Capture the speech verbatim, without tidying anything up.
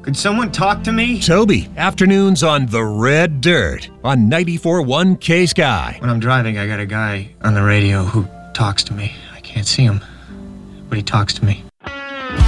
Could someone talk to me? Toby, afternoons on The Red Dirt on ninety-four point one K Sky. When I'm driving, I got a guy on the radio who talks to me. I can't see him, but he talks to me.